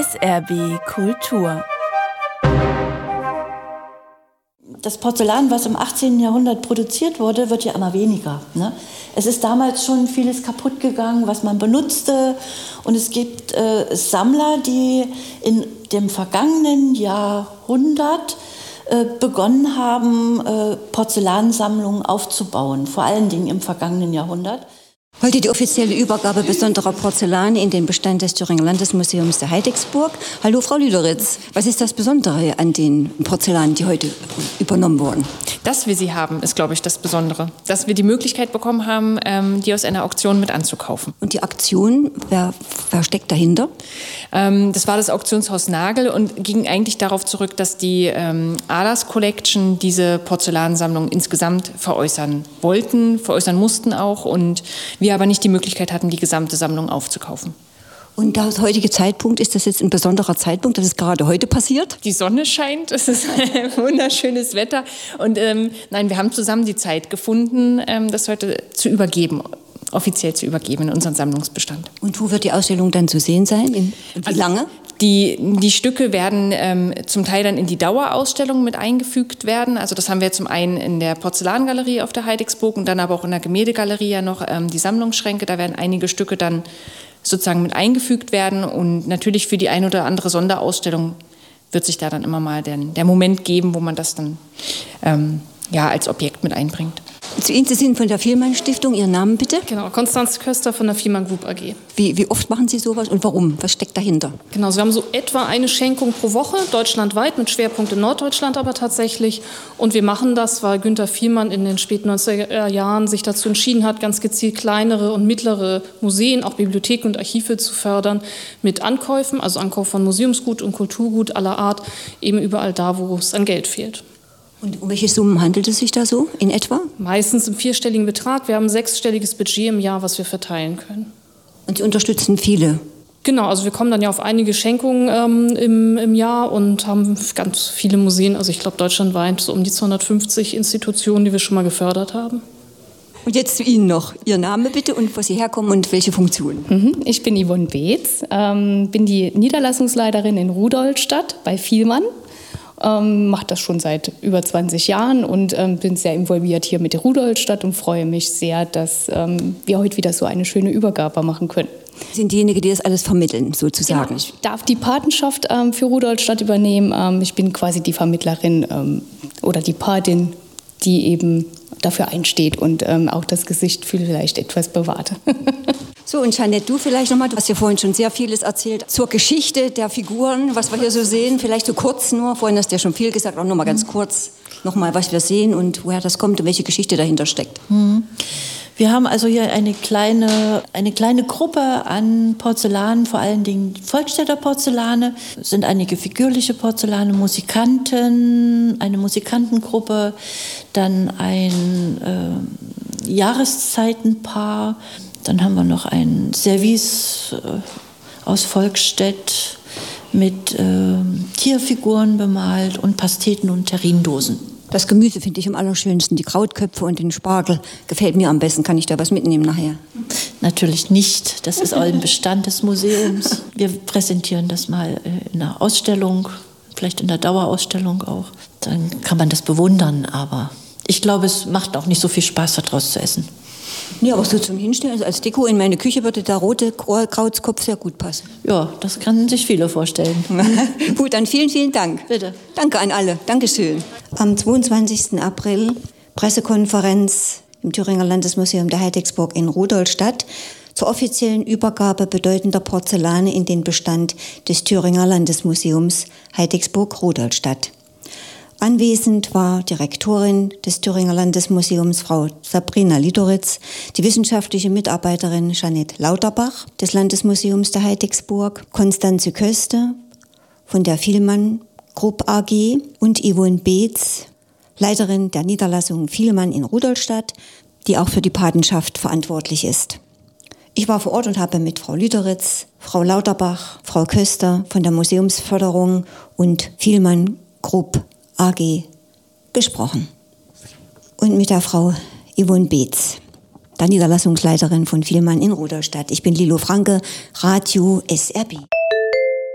SRB Kultur. Das Porzellan, was im 18. Jahrhundert produziert wurde, wird ja immer weniger. Ne? Es ist damals schon vieles kaputt gegangen, was man benutzte. Und es gibt Sammler, die in dem vergangenen Jahrhundert begonnen haben, Porzellansammlungen aufzubauen. Vor allen Dingen im vergangenen Jahrhundert. Heute die offizielle Übergabe besonderer Porzellan in den Bestand des Thüringer Landesmuseums der Heidecksburg. Hallo Frau Lüderitz, was ist das Besondere an den Porzellanen, die heute übernommen wurden? Dass wir sie haben, ist, glaube ich, das Besondere. Dass wir die Möglichkeit bekommen haben, die aus einer Auktion mit anzukaufen. Und die Auktion, wer steckt dahinter? Das war das Auktionshaus Nagel und ging eigentlich darauf zurück, dass die Ahlers Collection diese Porzellansammlung insgesamt veräußern mussten auch und wir aber nicht die Möglichkeit hatten, die gesamte Sammlung aufzukaufen. Und der heutige Zeitpunkt, ist das jetzt ein besonderer Zeitpunkt, dass es gerade heute passiert? Die Sonne scheint, es ist wunderschönes Wetter und wir haben zusammen die Zeit gefunden, das heute zu übergeben. Offiziell zu übergeben in unseren Sammlungsbestand. Und wo wird die Ausstellung dann zu sehen sein? Wie lange? Die Stücke werden zum Teil dann in die Dauerausstellung mit eingefügt werden. Also das haben wir zum einen in der Porzellangalerie auf der Heidecksburg und dann aber auch in der Gemäldegalerie ja noch die Sammlungsschränke. Da werden einige Stücke dann sozusagen mit eingefügt werden. Und natürlich für die ein oder andere Sonderausstellung wird sich da dann immer mal der Moment geben, wo man das dann als Objekt mit einbringt. Zu Ihnen, Sie sind von der Vielmann-Stiftung. Ihren Namen bitte? Genau, Konstanze Köster von der Vielmann Group AG. Wie oft machen Sie sowas und warum? Was steckt dahinter? Genau, wir haben so etwa eine Schenkung pro Woche, deutschlandweit, mit Schwerpunkt in Norddeutschland aber tatsächlich. Und wir machen das, weil Günter Vielmann in den späten 90er Jahren sich dazu entschieden hat, ganz gezielt kleinere und mittlere Museen, auch Bibliotheken und Archive zu fördern mit Ankäufen, also Ankauf von Museumsgut und Kulturgut aller Art, eben überall da, wo es an Geld fehlt. Und um welche Summen handelt es sich da so in etwa? Meistens im vierstelligen Betrag. Wir haben ein sechsstelliges Budget im Jahr, was wir verteilen können. Und Sie unterstützen viele? Genau, also wir kommen dann ja auf einige Schenkungen im Jahr und haben ganz viele Museen, also ich glaube deutschlandweit so um die 250 Institutionen, die wir schon mal gefördert haben. Und jetzt zu Ihnen noch. Ihr Name bitte und wo Sie herkommen und welche Funktion? Ich bin Yvonne Beetz, bin die Niederlassungsleiterin in Rudolstadt bei Vielmann. Mache das schon seit über 20 Jahren und bin sehr involviert hier mit der Rudolstadt und freue mich sehr, dass wir heute wieder so eine schöne Übergabe machen können. Sie sind diejenigen, die das alles vermitteln, sozusagen? Genau, ich darf die Patenschaft für Rudolstadt übernehmen. Ich bin quasi die Vermittlerin oder die Patin, die eben dafür einsteht und auch das Gesicht vielleicht etwas bewahrt. So, und Jeanette, du vielleicht nochmal, du hast ja vorhin schon sehr vieles erzählt zur Geschichte der Figuren, was wir hier so sehen, vielleicht so kurz nur, vorhin hast du ja schon viel gesagt, auch nochmal ganz kurz, nochmal, was wir sehen und woher das kommt und welche Geschichte dahinter steckt. Wir haben also hier eine kleine Gruppe an Porzellanen, vor allen Dingen Volkstädter Porzellane. Es sind einige figürliche Porzellane, Musikanten, eine Musikantengruppe, dann ein Jahreszeitenpaar. Dann haben wir noch ein Service aus Volkstedt mit Tierfiguren bemalt und Pasteten und Terrinedosen. Das Gemüse finde ich am allerschönsten, die Krautköpfe und den Spargel. Gefällt mir am besten, kann ich da was mitnehmen nachher? Natürlich nicht, das ist auch ein Bestand des Museums. Wir präsentieren das mal in einer Ausstellung, vielleicht in der Dauerausstellung auch. Dann kann man das bewundern, aber ich glaube, es macht auch nicht so viel Spaß, daraus zu essen. Ja, aber so zum Hinstellen, also als Deko in meine Küche würde der rote Krautskopf sehr gut passen. Ja, das können sich viele vorstellen. Gut, dann vielen, vielen Dank. Bitte. Danke an alle. Dankeschön. Am 22. April Pressekonferenz im Thüringer Landesmuseum der Heidecksburg in Rudolstadt zur offiziellen Übergabe bedeutender Porzellane in den Bestand des Thüringer Landesmuseums Heidecksburg-Rudolstadt. Anwesend war die Rektorin des Thüringer Landesmuseums, Frau Sabrina Lüderitz, die wissenschaftliche Mitarbeiterin Jeanette Lauterbach des Landesmuseums der Heidecksburg, Konstanze Köster von der Vielmann Group AG und Yvonne Beetz, Leiterin der Niederlassung Vielmann in Rudolstadt, die auch für die Patenschaft verantwortlich ist. Ich war vor Ort und habe mit Frau Lüderitz, Frau Lauterbach, Frau Köster von der Museumsförderung und Vielmann Group AG gesprochen. Und mit der Frau Yvonne Beetz, der Niederlassungsleiterin von Vielmann in Rudolstadt. Ich bin Lilo Franke, Radio SRB.